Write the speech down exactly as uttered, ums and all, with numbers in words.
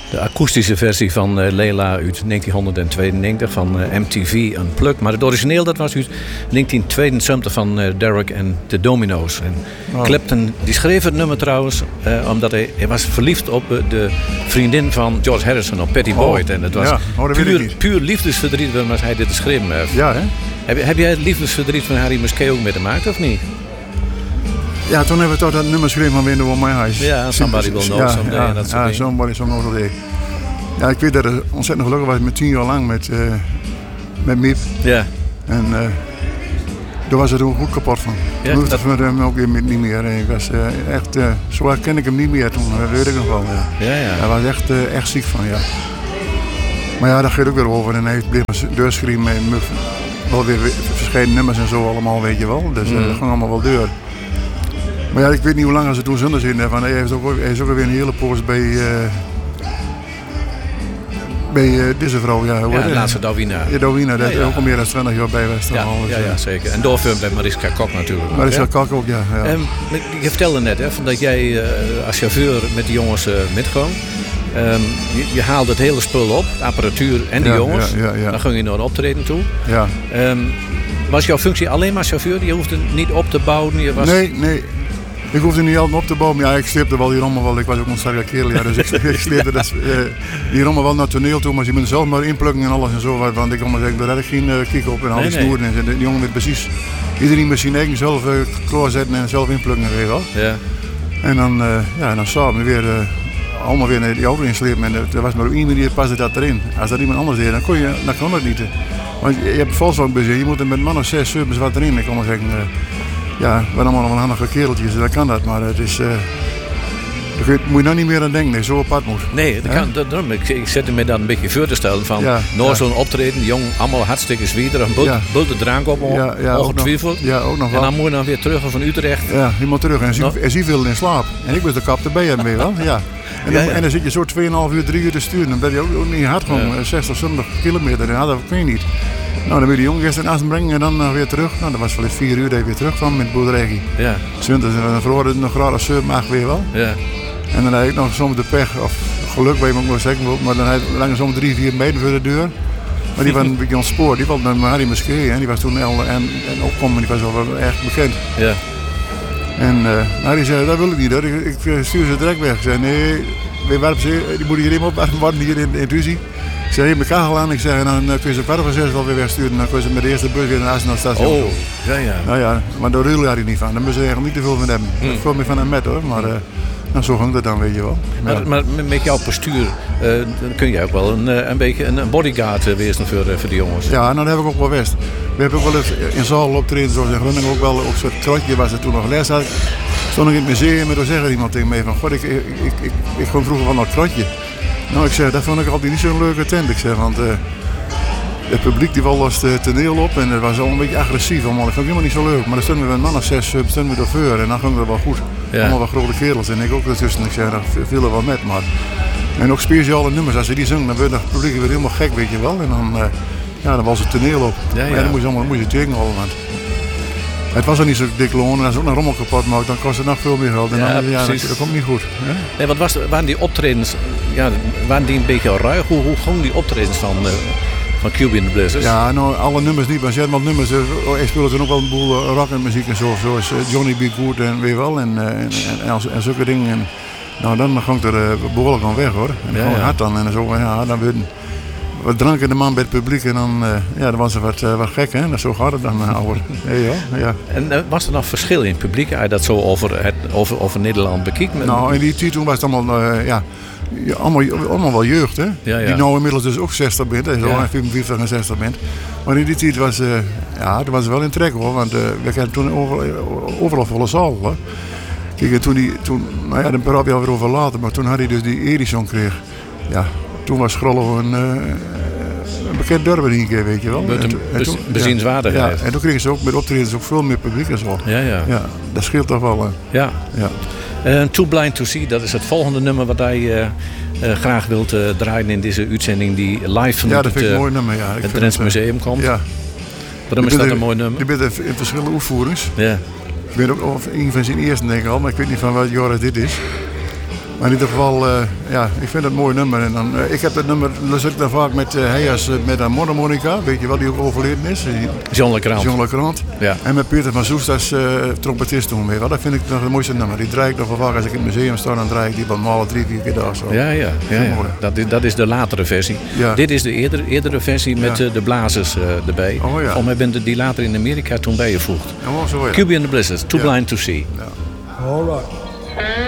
De akoestische versie van uh, Leila uit negentien tweeënnegentig van uh, M T V Unplugged. Maar het origineel dat was uit negentien tweeënzeventig van uh, Derek en de Domino's. En oh. Clapton die schreef het nummer trouwens uh, omdat hij, hij was verliefd op uh, de vriendin van George Harrison, op Pattie oh. Boyd. En het was ja. oh, puur, puur liefdesverdriet waarom hij dit geschreven heeft. Ja, hè? Heb, heb jij het liefdesverdriet van Harry Musquet ook meegemaakt of niet? Ja, toen hebben we toch dat nummer geschreven van Window on My Eyes. Ja, Somebody Will Know ja, Someday. Ja, dat ja Somebody Will Know Someday. Ja, ik weet dat het ontzettend gelukkig was met tien jaar lang met, uh, met Miep. Ja. En uh, daar was het ook goed kapot van. Ja, toen hoefde dat... ik hem ook niet meer. Ik was uh, echt, uh, zo herken ik hem niet meer toen, dat weet ik nog wel. Ja. Ja, ja. Hij was echt, uh, echt ziek van, ja. Maar ja, dat gaat ook weer over. En hij bleef deurschreeuwen met wel weer verschillende nummers en zo allemaal, weet je wel. Dus uh, mm. dat ging allemaal wel deur. Maar ja, ik weet niet hoe lang ze toen zonder zin hebben. Hij, heeft ook, hij is ook weer een hele poos bij, uh, bij uh, deze vrouw. Ja, ja de laatste Dawina. Ja, Dawina, daar ja, ja. ook al meer dan twintig jaar bij was. Ja, ja, ja, zeker. En doorfilm bij Mariska Kok natuurlijk. Mariska ja. Kok ook, ja. ja. Um, je vertelde net hè, van dat jij uh, als chauffeur met de jongens uh, metkwam. Um, je, je haalde het hele spul op, de apparatuur en de ja, jongens. Ja, ja, ja. Dan ging je naar een optreden toe. Ja. Um, was jouw functie alleen maar chauffeur? Je hoefde niet op te bouwen? Je was... Nee, nee. Ik hoefde niet altijd op te bouwen. Ja, ik sleepte wel die rommel wel. Ik was ook een sterke kerel. Ja, dus ik, ik sleepte dus, uh, die rommel wel naar het toneel toe. Maar je moet zelf maar inplukken en alles en zo. Want ik kon maar zeggen, daar had ik geen uh, kiek op en al die nee, snoeren. Nee. En die jongen weet precies. Iedereen met zijn eigen zelf uh, klaarzetten en zelf inplukken. Weet je wel. Ja. En dan, uh, ja, dan samen weer... Uh, allemaal weer naar die auto inslepen en er was maar op één manier paste dat erin. Als dat iemand anders deed, dan kon, je, dan kon dat niet. Want je, je hebt Volkswagen, je moet er met man of zes, zeven wat erin. Ik kan maar zeggen, uh, ja, we zijn allemaal een handige kereltjes, dan kan dat, maar het is... Uh, daar moet je nou niet meer aan denken, nee, zo apart moet. Nee, dat kan, dat, daarom, ik, ik zette me dan een beetje voor te stellen van, ja, nou ja. zo'n optreden, die jongen allemaal hartstikke zwieder, een bult, ja. bulte drank op, ja, ja, ongetwijfeld. Ja, ook nog en dan moet je dan weer terug van Utrecht. Ja, je moet terug en ze, en ze viel in slaap. En ik was de kap erbij en mee wel, ja. En dan, ja, ja. en dan zit je zo tweeënhalf uur, drie uur te sturen. Dan ben je ook, ook niet hard gewoon, ja. zestig, zeventig kilometer. Ja, dat kun je niet. Nou, dan moet je de jongen eerst naar Assen brengen en dan uh, weer terug. Nou, dat was wel vier uur dat je weer terugkwam met boerderij. Ja. Zwinters en dan verloren het nog graag als zeven mag weer wel. Ja. En dan heb ik nog soms de pech, of geluk bij me ook wel zeggen, maar dan heb ik langer soms drie, vier meter voor de deur. Maar die was een beetje ontspoord. Die was met Harry Musquet en die was toen el, en, en opkomen, die was al echt bekend. Ja. En uh, Harry zei, dat wil ik niet hoor, ik, ik stuur ze direct weg. Ik zei, nee, werp ze, die moet hier helemaal op worden hier in, in Tuzie. Ik zei, je hebt mijn kachel aan, ik zei, dan kun je ze kwart voor zes wel weer wegsturen. Dan kun je ze met de eerste bus weer naar Assen naar het station. Oh, ja, ja. Nou ja, maar daar ruil had ik niet van, daar moesten ze eigenlijk niet te veel van hebben. Hmm. Ik kwam meer van een met hoor, maar... Uh, Nou, zo hangt het dan, weet je wel. Ja. Maar, maar met jouw postuur uh, kun je ook wel een, een beetje een bodyguard uh, wezen voor, uh, voor die jongens. Ja, nou, dat heb ik ook wel wist. We hebben ook wel eens in zaal optreden, zoals in Groningen ook wel op zo'n krotje waar ze toen nog les had. Stond ik in het museum en toen zei iemand tegen mij van, god, ik, ik, ik, ik, ik ging vroeger van dat krotje. Nou, ik zei, dat vond ik altijd niet zo'n leuke tent. Ik zei, want uh, het publiek die wel was het toneel op en het was al een beetje agressief allemaal. Dat vond ik helemaal niet zo leuk. Maar dan stonden we met een man of zes, stonden we door en dan ging het wel goed. Ja. Allemaal wat grote kerels en ik ook ertussen. Ik zei, daar viel er wel met. Maar... En ook speciale nummers, als ze die zingen, dan werd het publiek weer helemaal gek, weet je wel. En dan, uh, ja, dan was het toneel op. Ja, ja. Maar ja, dan moest je, allemaal, moest je tegen houden. Want het was al niet zo dik loon en als ook een rommel kapot maakt, dan kost het nog veel meer geld. En ja, dan, ja, dat, dat komt niet goed. Ja? Nee, wat was, waren die optredens, ja, waren die een beetje ruig? Hoe, hoe gingen die optredens van... Uh... Van Cube in the Blizzards? Ja, nou alle nummers niet, maar ze hadden wat nummers. Hij speelde toen ook wel een boel rock en muziek en zo, zoals Johnny B. Good en weer wel en, en, en, en zulke dingen. En, nou, dan ging het er uh, behoorlijk aan weg hoor. En ja, gewoon ja. hard dan en zo. Ja, dan werd wat drank in de man bij het publiek en dan, uh, ja, dan was het wat, uh, wat gek hè. Dat zo gaat het dan uh, over. Ja, ja, ja. En uh, was er nog verschil in het publiek? Als je dat zo over, het, over, over Nederland bekijkt? Met... Nou, in die tijd toen was het allemaal, uh, ja. Ja, allemaal, allemaal wel jeugd, hè? Ja, ja. Die nou inmiddels dus ook zestig bent, hè? Zo ja. vijfenvijftig en zestig bent. Maar in die tijd was, uh, ja, dat was wel in trek hoor, want uh, we kregen toen over, overal volle zaal. Hoor. Kijk, toen, die, toen, nou ja, dan praat je alweer over later, maar toen had hij dus die Edison kreeg. Ja, toen was Schrollo een, uh, een bekend dorp in keer, weet je wel. Met een be- bezienswaardigheid. Ja, en toen kregen ze ook met optredens ook veel meer publiek en zo. Ja, ja. Ja, dat scheelt toch wel. Uh, ja. ja. Uh, Too Blind to See, dat is het volgende nummer wat hij uh, uh, graag wilt uh, draaien in deze uitzending die live van ja, het, uh, nummer, ja. het Drents Museum komt. Ja. Waarom is dat een mooi nummer? Je bent in verschillende oefenvoerings. Ja. Ik weet ook of een van zijn eerste denk ik al, maar ik weet niet van welk jaar dit is. Maar in ieder geval, uh, ja, ik vind het een mooi nummer. En dan, uh, ik heb dat nummer, luister ik dan vaak met uh, Heijers uh, met een mondharmonica. Weet je wel, die ook overleden is? John Legrand. John Legrand. Ja. En met Peter van Soest als uh, trompetist toen weer. Dat vind ik nog het mooiste nummer. Die draai ik nog wel vaak als ik in het museum sta, dan draai ik die van alle drie, vier keer dag. Zo. Ja, ja, ja, ja. Dat, is, dat is de latere versie. Ja. Dit is de eerdere, eerdere versie met ja. uh, de blazers uh, erbij. Oh, ja. Volgens mij ben je die later in Amerika toen bijgevoegd. Oh, zo, ja. Cubie and the Blizzards, Too ja. Blind to See. Ja. All right.